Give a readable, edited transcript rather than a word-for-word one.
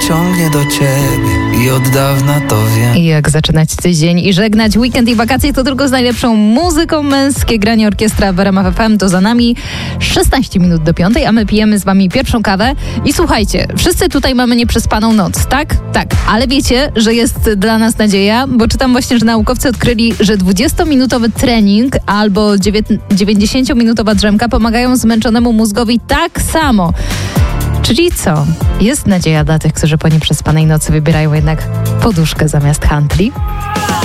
ciągnie do ciebie i od dawna to wiem. I jak zaczynać tydzień i żegnać weekend i wakacje, to tylko z najlepszą muzyką. Męskie granie orkiestra w RMF FM to za nami 16 minut do 5, a my pijemy z wami pierwszą kawę. I słuchajcie, wszyscy tutaj mamy nieprzespaną noc, tak? Tak, ale wiecie, że jest dla nas nadzieja, bo czytam właśnie, że naukowcy odkryli, że 20-minutowy trening albo 90-minutowa drzemka pomagają zmęczonemu mózgowi tak samo. Czyli co? Jest nadzieja dla tych, którzy po nieprzespanej nocy wybierają jednak poduszkę zamiast handli?